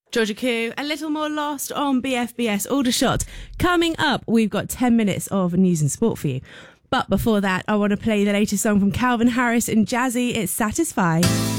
Georgia Koo, a little more lost on BFBS Aldershot. Coming up, we've got 10 minutes of news and sport for you. But before that, I want to play the latest song from Calvin Harris and Jazzy. It's Satisfy.